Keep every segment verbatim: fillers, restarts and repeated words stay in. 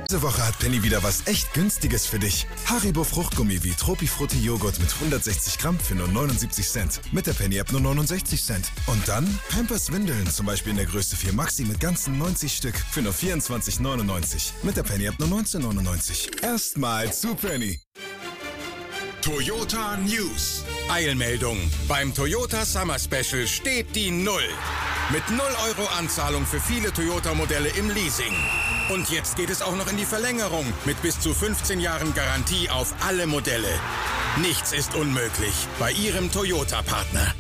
Diese Woche hat Penny wieder was echt Günstiges für dich. Haribo Fruchtgummi wie Tropifrutti Joghurt mit hundertsechzig Gramm für nur neunundsiebzig Cent. Mit der Penny-App nur neunundsechzig Cent. Und dann Pampers Windeln, zum Beispiel in der Größe vier Maxi mit ganzen neunzig Stück für nur vierundzwanzig neunundneunzig. Mit der Penny-App nur neunzehn neunundneunzig. Erstmal zu Penny. Toyota News. Eilmeldung. Beim Toyota Summer Special steht die Null. Mit null Euro Anzahlung für viele Toyota-Modelle im Leasing. Und jetzt geht es auch noch in die Verlängerung mit bis zu fünfzehn Jahren Garantie auf alle Modelle. Nichts ist unmöglich bei Ihrem Toyota-Partner.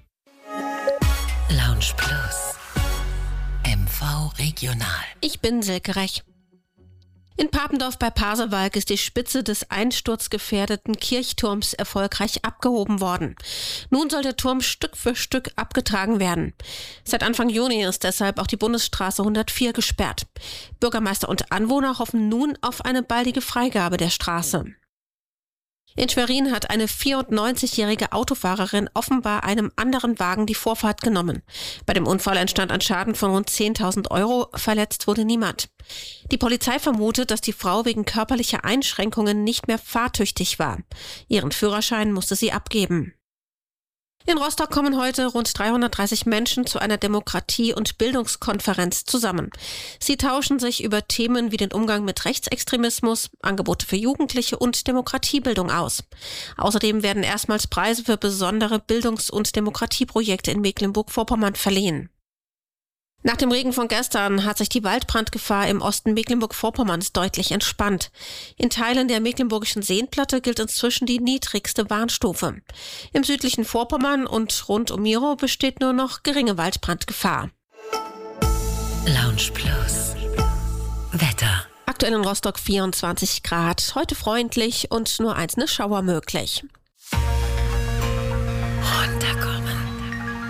Lounge Plus. M V Regional. Ich bin Silke Rech. In Papendorf bei Pasewalk ist die Spitze des einsturzgefährdeten Kirchturms erfolgreich abgehoben worden. Nun soll der Turm Stück für Stück abgetragen werden. Seit Anfang Juni ist deshalb auch die Bundesstraße hundertvier gesperrt. Bürgermeister und Anwohner hoffen nun auf eine baldige Freigabe der Straße. In Schwerin hat eine vierundneunzigjährige Autofahrerin offenbar einem anderen Wagen die Vorfahrt genommen. Bei dem Unfall entstand ein Schaden von rund zehntausend Euro, verletzt wurde niemand. Die Polizei vermutet, dass die Frau wegen körperlicher Einschränkungen nicht mehr fahrtüchtig war. Ihren Führerschein musste sie abgeben. In Rostock kommen heute rund dreihundertdreißig Menschen zu einer Demokratie- und Bildungskonferenz zusammen. Sie tauschen sich über Themen wie den Umgang mit Rechtsextremismus, Angebote für Jugendliche und Demokratiebildung aus. Außerdem werden erstmals Preise für besondere Bildungs- und Demokratieprojekte in Mecklenburg-Vorpommern verliehen. Nach dem Regen von gestern hat sich die Waldbrandgefahr im Osten Mecklenburg-Vorpommerns deutlich entspannt. In Teilen der mecklenburgischen Seenplatte gilt inzwischen die niedrigste Warnstufe. Im südlichen Vorpommern und rund um Miro besteht nur noch geringe Waldbrandgefahr. Lounge Plus. Wetter. Aktuell in Rostock vierundzwanzig Grad, heute freundlich und nur einzelne Schauer möglich.